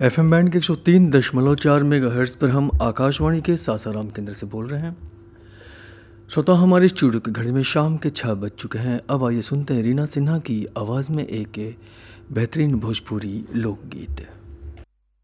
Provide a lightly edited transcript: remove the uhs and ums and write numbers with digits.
FM band के 103.4 megahertz पर हम आकाशवाणी के सासाराम केंद्र से बोल रहे हैं। श्रोता, हमारे स्टूडियो की घड़ी में शाम के 6 बज चुके हैं। अब आइए सुनते हैं रीना सिन्हा की आवाज़ में एक बेहतरीन भोजपुरी लोकगीत।